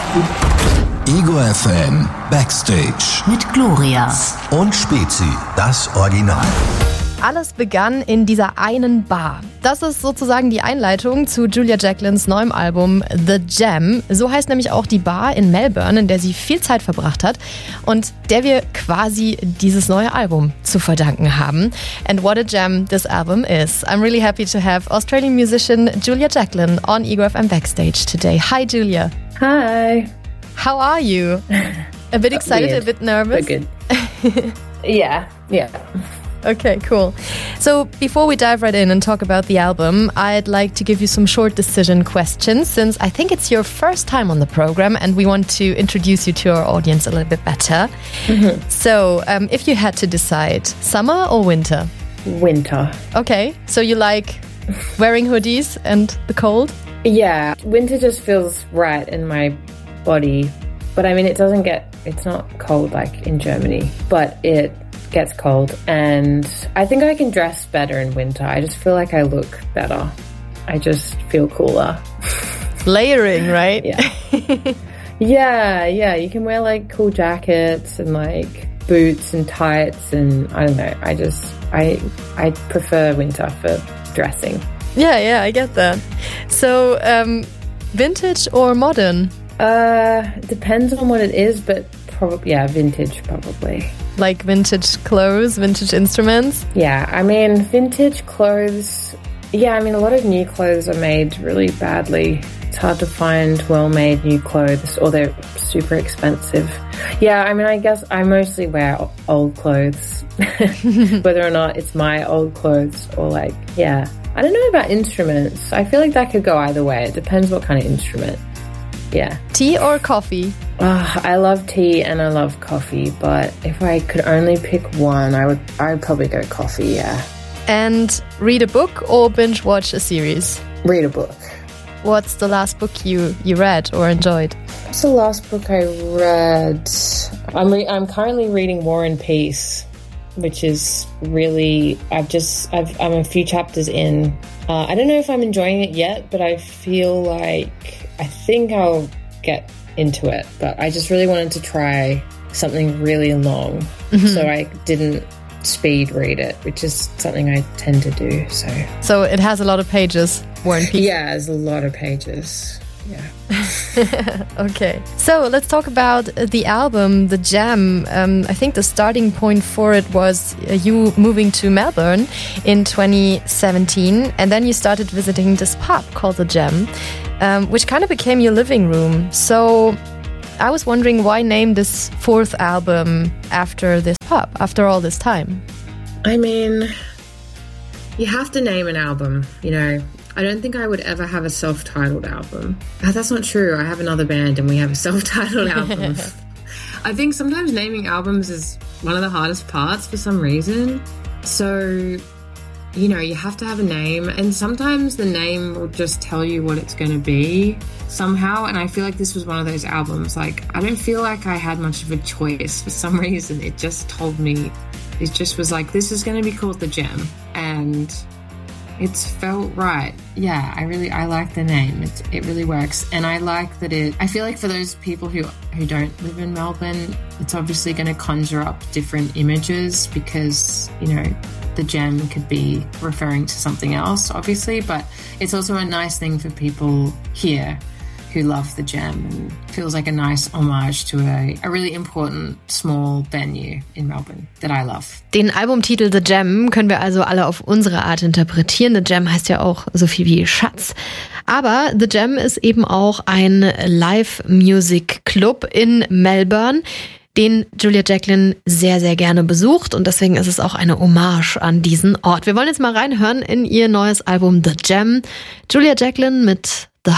Ego FM Backstage mit Gloria und Spezi, das Original. Alles begann in dieser einen Bar. Das ist sozusagen die Einleitung zu Julia Jacklins neuem Album The Jam. So heißt nämlich auch die Bar in Melbourne, in der sie viel Zeit verbracht hat und der wir quasi dieses neue Album zu verdanken haben. And what a jam this album is. I'm really happy to have Australian musician Julia Jacklin on Ego FM Backstage today. Hi, Julia. Hi. How are you? A bit excited, Weird, a bit nervous? but good. Yeah. Okay, cool. So before we dive right in and talk about the album, I'd like to give you some short decision questions since I think it's your first time on the program and we want to introduce you to our audience a little bit better. Mm-hmm. So if you had to decide, summer or winter? Winter. Okay, so you like wearing hoodies and the cold? Yeah, winter just feels right in my body. But I mean, it's not cold like in Germany, but it gets cold and I think I can dress better in winter. I just feel like I look better. I just feel cooler. Layering, right? Yeah. Yeah, you can wear like cool jackets and like boots and tights and I don't know. I prefer winter for dressing. Yeah, I get that. So, vintage or modern? Depends on what it is, but vintage probably. Like vintage clothes, vintage instruments? Yeah, I mean, vintage clothes, a lot of new clothes are made really badly. It's hard to find well-made new clothes, or they're super expensive. Yeah, I mean, I guess I mostly wear old clothes, whether or not it's my old clothes or I don't know about instruments. I feel like that could go either way. It depends what kind of instrument. Yeah. Tea or coffee? I love tea and I love coffee, but if I could only pick one, I'd probably go coffee, yeah. And read a book or binge watch a series? Read a book. What's the last book you read or enjoyed? What's the last book I read? I'm currently reading War and Peace, which is really, I'm a few chapters in. I don't know if I'm enjoying it yet, but I feel like I think I'll get into it. But I just really wanted to try something really long. Mm-hmm. So I didn't speed read it, which is something I tend to do. So it has a lot of pages, War and Peace. Yeah, there's a lot of pages. Yeah. Okay. So let's talk about the album, The Jam. I think the starting point for it was you moving to Melbourne in 2017. And then you started visiting this pub called The Jam, which kind of became your living room. So I was wondering why name this fourth album after this pub, after all this time? I mean, you have to name an album, I don't think I would ever have a self-titled album. That's not true. I have another band and we have a self-titled album. I think sometimes naming albums is one of the hardest parts for some reason. So, you have to have a name and sometimes the name will just tell you what it's going to be somehow. And I feel like this was one of those albums. Like, I don't feel like I had much of a choice for some reason. It just told me, it just was like, this is going to be called The Jam. And it's felt right. Yeah, I like the name. It really works. And I like that I feel like for those people who don't live in Melbourne, it's obviously going to conjure up different images because, the Jam could be referring to something else, obviously, but it's also a nice thing for people here who love The Jam and feels like a nice homage to a really important small venue in Melbourne that I love. Den Albumtitel The Jam können wir also alle auf unsere Art interpretieren. The Jam heißt ja auch so viel wie Schatz. Aber The Jam ist eben auch ein Live-Music-Club in Melbourne, den Julia Jacklin sehr, sehr gerne besucht und deswegen ist es auch eine Hommage an diesen Ort. Wir wollen jetzt mal reinhören in ihr neues Album The Jam. Julia Jacklin mit